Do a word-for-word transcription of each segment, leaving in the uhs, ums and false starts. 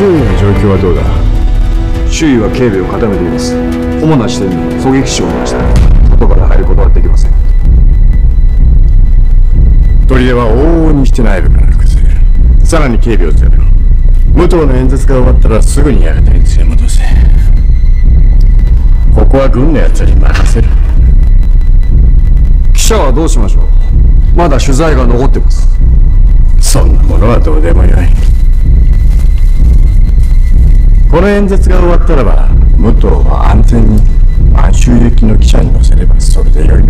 周囲の状況はどうだ？ 周囲は警備を固めています。主な支店に狙撃手を回した外から入ることはできません。 砦は往々にして内部から崩れる。さらに警備を強めろ。武藤の演説が終わったらすぐに館に連れ戻せ。ここは軍のやつに任せる。 記者はどうしましょう？まだ取材が残ってます。 そんなものはどうでもよい。この演説が終わったらば武藤は安全に満州行きの汽車に乗せればそれでよい。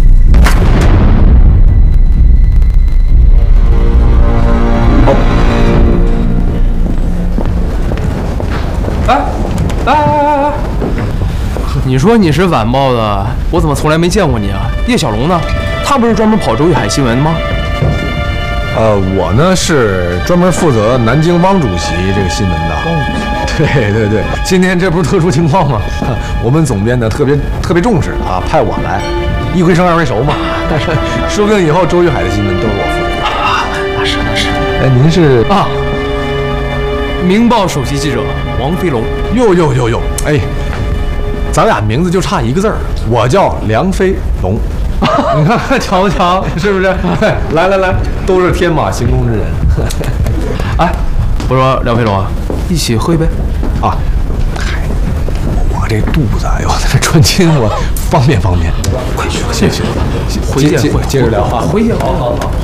哎哎，你说你是晚报的，我怎么从来没见过你啊？叶小龙呢？他不是专门跑周玉海新闻的吗？ 呃，我呢是专门负责南京汪主席这个新闻的。对对对，今天这不是特殊情况吗？我们总编呢特别特别重视啊，派我来，一回生二回熟嘛。但是说不定以后周玉海的新闻都是我负责的。啊，那是那是。哎，您是啊，明报首席记者王飞龙。 哟哟哟哟，哎，咱俩名字就差一个字儿，我叫梁飞龙。你看瞧不瞧，是不是？来来来，都是天马行空之人。 哎，我说梁飞龙啊，一起喝一杯啊！嗨，我这肚子，哎呦，这穿亲我方便方便。 快去， 谢谢， 回见， 接着聊啊， 回见，好好好。